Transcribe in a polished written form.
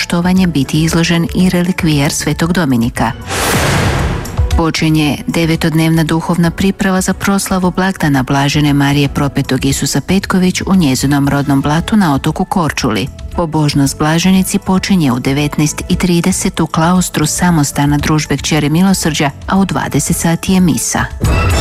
poštovanje biti izložen i relikvijar Svetog Dominika. Počinje 9-dnevna duhovna priprava za proslavu blagdana Blažene Marije Propetog Isusa Petković u njezinom rodnom Blatu na otoku Korčuli. Pobožnost Blaženici počinje u 19:30 u klaustru samostana Družbe Kćeri Milosrđa, a u 20 sati je misa.